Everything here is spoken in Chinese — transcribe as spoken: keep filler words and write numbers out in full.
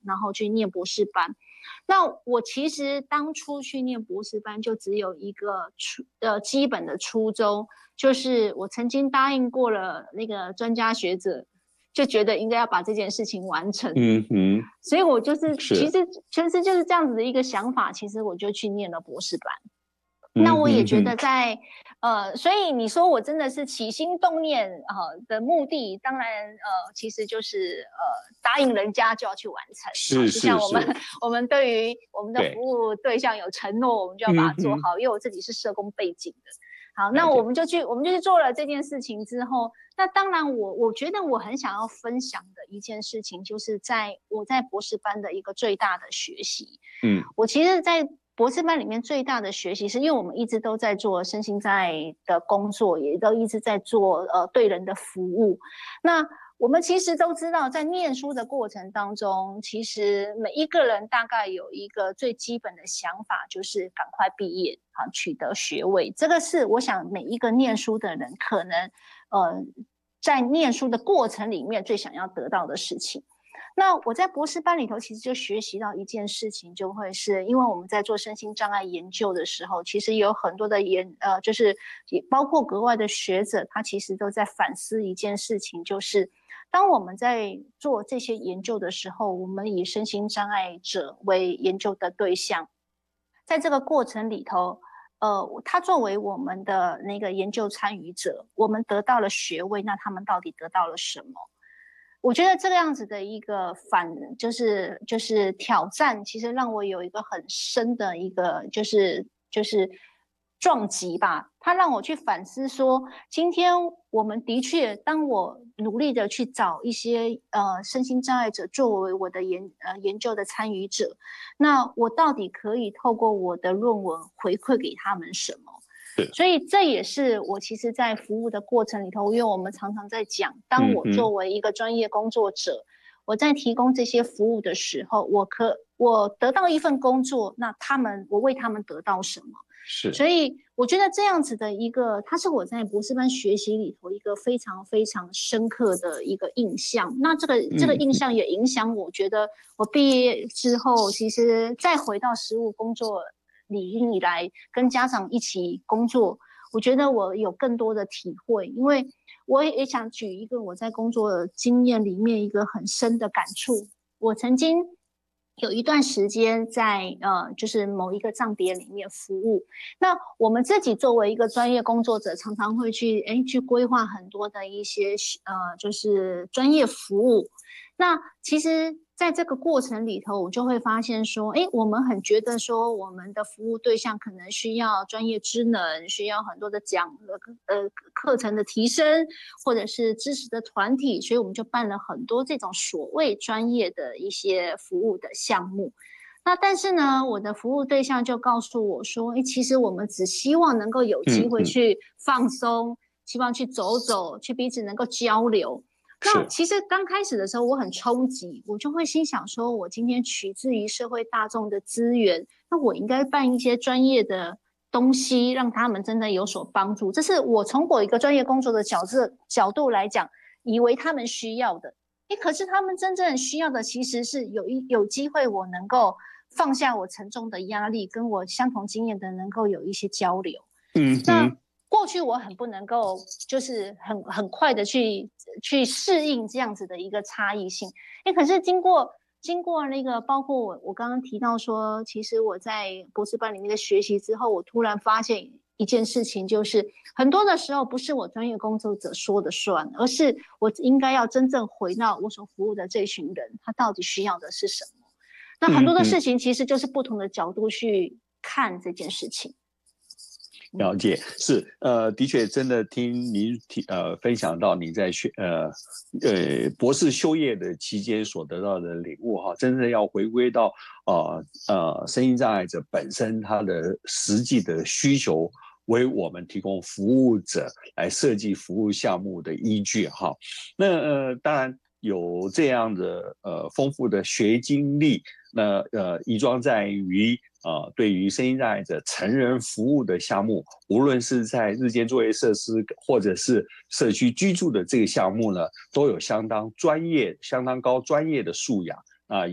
然后去念博士班。那我其实当初去念博士班就只有一个初呃基本的初衷，就是我曾经答应过了那个专家学者，就觉得应该要把这件事情完成。 嗯哼， 所以我就是是其实其实就是这样子的一个想法，其实我就去念了博士班。 嗯、 那我也觉得在呃，所以你说我真的是起心动念呃的目的，当然呃，其实就是呃答应人家就要去完成， 是就像我们我们对于我们的服务对象有承诺，我们就要把它做好。因为我自己是社工背景的，好，那我们就去我们就去做了这件事情之后，那当然我我觉得我很想要分享的一件事情，就是在我在博士班的一个最大的学习。嗯，我其实，在博士班里面最大的学习是因为我们一直都在做身心障碍的工作，也都一直在做呃对人的服务。那我们其实都知道，在念书的过程当中，其实每一个人大概有一个最基本的想法，就是赶快毕业，好取得学位。这个是我想每一个念书的人可能呃在念书的过程里面最想要得到的事情。那我在博士班里头其实就学习到一件事情，就会是因为我们在做身心障碍研究的时候，其实有很多的研呃，就是也包括国外的学者，他其实都在反思一件事情，就是当我们在做这些研究的时候，我们以身心障碍者为研究的对象，在这个过程里头，呃，他作为我们的那个研究参与者，我们得到了学位，那他们到底得到了什么？我觉得这个样子的一个反，就是就是挑战，其实让我有一个很深的一个就是就是撞击吧。它让我去反思说，今天我们的确，当我努力的去找一些呃身心障碍者作为我的研呃研究的参与者，那我到底可以透过我的论文回馈给他们什么？所以这也是我其实在服务的过程里头，因为我们常常在讲，当我作为一个专业工作者，我在提供这些服务的时候，我可我得到一份工作，那他们我为他们得到什么？ 是， 所以我觉得这样子的一个，它是我在博士班学习里头一个非常非常深刻的一个印象。那这个这个印象也影响我觉得我毕业之后，其实再回到实务工作里以来，跟家长一起工作，我觉得我有更多的体会，因为我也想举一个我在工作经验里面一个很深的感触。我曾经有一段时间在呃，就是某一个障别里面服务。那我们自己作为一个专业工作者，常常会去哎去规划很多的一些呃，就是专业服务。那其实在这个过程里头，我就会发现说，哎，我们很觉得说，我们的服务对象可能需要专业知能，需要很多的讲呃课程的提升，或者是知识的团体，所以我们就办了很多这种所谓专业的一些服务的项目。那但是呢，我的服务对象就告诉我说，哎，其实我们只希望能够有机会去放松，希望去走走，去彼此能够交流。那其实刚开始的时候我很冲击，我就会心想说，我今天取自于社会大众的资源，那我应该办一些专业的东西，让他们真的有所帮助。这是我从我一个专业工作的角色角度来讲，以为他们需要的。诶，可是他们真正需要的其实是有一有机会我能够放下我沉重的压力，跟我相同经验的能够有一些交流。嗯，那过去我很不能够，就是很很快的去去适应这样子的一个差异性。哎，可是经过经过那个，包括我我刚刚提到说，其实我在博士班里面的学习之后，我突然发现一件事情，就是很多的时候不是我专业工作者说的算，而是我应该要真正回到我所服务的这群人，他到底需要的是什么？那很多的事情其实就是不同的角度去看这件事情。 了解，是呃，的确，真的听您提呃分享到你在学呃呃博士修业的期间所得到的领悟哈，真正要回归到呃呃身心障碍者本身他的实际的需求，为我们提供服务者来设计服务项目的依据哈。那呃当然有这样的呃丰富的学经历，那呃依庄在于。呃，对于身心障碍者成人服务的项目，无论是在日间作业设施或者是社区居住的这个项目呢，都有相当专业、相当高专业的素养，